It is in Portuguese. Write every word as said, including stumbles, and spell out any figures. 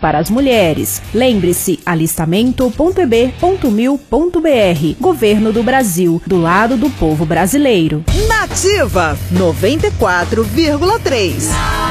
para as mulheres. Lembre-se, alistamento ponto e b ponto mil ponto b r. Governo do Brasil, do lado do povo brasileiro. Nativa noventa e quatro vírgula três.